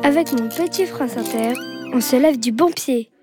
Avec mon petit France Inter, on se lève du bon pied.